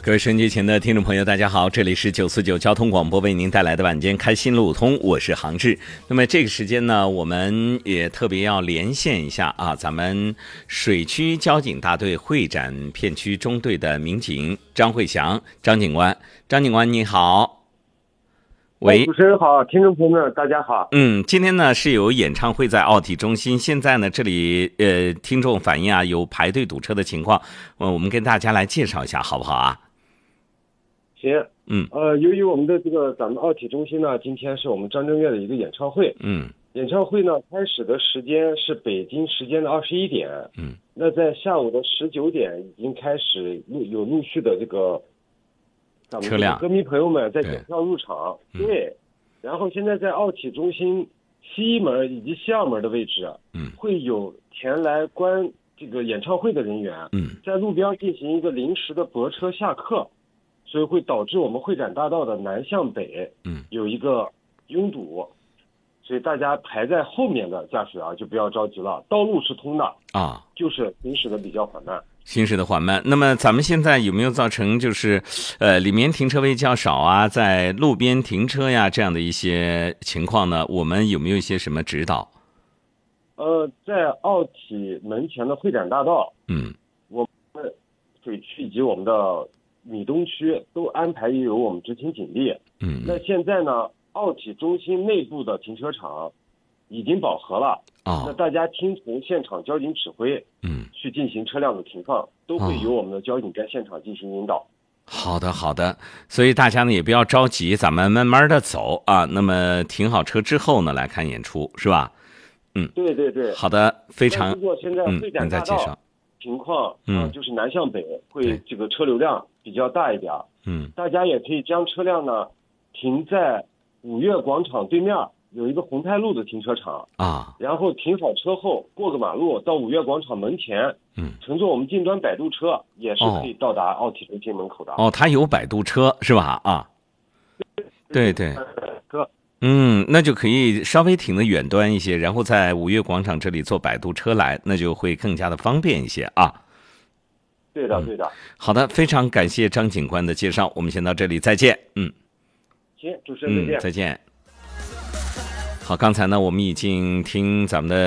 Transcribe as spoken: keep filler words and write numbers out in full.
各位收音机前的听众朋友大家好，这里是九四九交通广播为您带来的晚间开心路通，我是杭志。那么这个时间呢，我们也特别要连线一下啊，咱们水区交警大队会展片区中队的民警张慧祥张警官。张警官你好。喂， 主持人好，听众朋友们大家好。 嗯，今天呢是有演唱会在奥体中心，现在呢这里呃听众反映啊有排队堵车的情况，呃我们跟大家来介绍一下好不好啊？ 行， 嗯， 呃，由于我们的这个咱们奥体中心呢，今天是我们张震岳的一个演唱会， 嗯， 演唱会呢开始的时间是北京时间的二十一点， 嗯， 那在下午的十九点已经开始陆有陆续的这个咱们车辆歌迷朋友们在检票入场， 对， 对，嗯、然后现在在奥体中心西门以及西二门的位置， 嗯， 会有前来观这个演唱会的人员， 嗯，在路边进行一个临时的泊车下客。所以会导致我们会展大道的南向北， 嗯，有一个拥堵，所以大家排在后面的驾驶啊就不要着急了，道路是通的啊， 就是行驶的比较缓慢， 行驶的缓慢。那么咱们现在有没有造成就是，呃，里面停车位较少啊，在路边停车呀这样的一些情况呢？我们有没有一些什么指导？ 呃，在奥体门前的会展大道， 嗯， 我们水区以及我们的米东区都安排有我们执勤警力。 嗯， 那现在呢，奥体中心内部的停车场已经饱和了。 哦， 那大家听从现场交警指挥， 嗯， 去进行车辆的停放，都会由我们的交警在现场进行引导。哦、 好的，好的。所以大家呢也不要着急，咱们慢慢的走啊。那么停好车之后呢，来看演出，是吧？嗯， 对对对。 好的，非常。 如果现在会展大道情况， 嗯、 呃，就是南向北会这个车流量比较大一点， 嗯， 大家也可以将车辆呢停在五月广场对面有一个宏泰路的停车场啊， 然后停好车后过个马路到五月广场门前， 嗯， 乘坐我们近端摆渡车也是可以到达奥体中心门口的。 哦，它有摆渡车是吧？啊，对对。 车。 嗯，那就可以稍微停得远端一些，然后在五月广场这里坐摆渡车来，那就会更加的方便一些啊。 对的，对的、嗯。 好的，非常感谢张警官的介绍，我们先到这里，再见。嗯， 行，主持人再见。 嗯，再见。好，刚才呢，我们已经听咱们的。